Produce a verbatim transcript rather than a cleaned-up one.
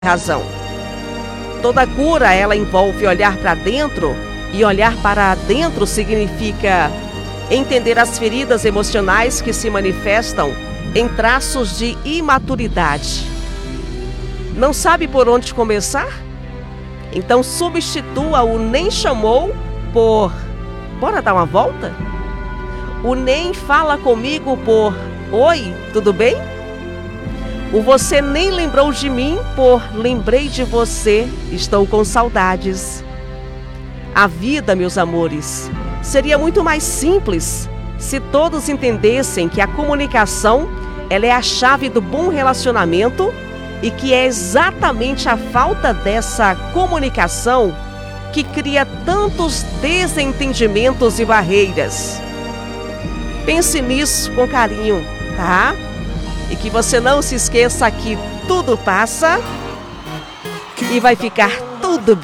razão. Toda cura, ela envolve olhar para dentro, e olhar para dentro significa entender as feridas emocionais que se manifestam em traços de imaturidade. Não sabe por onde começar? Então substitua o nem chamou por bora dar uma volta? O nem fala comigo por oi, tudo bem? O você nem lembrou de mim por lembrei de você, estou com saudades. A vida, meus amores, seria muito mais simples se todos entendessem que a comunicação, ela é a chave do bom relacionamento e que é exatamente a falta dessa comunicação que cria tantos desentendimentos e barreiras. Pense nisso com carinho, tá? E que você não se esqueça que tudo passa e vai ficar tudo bem.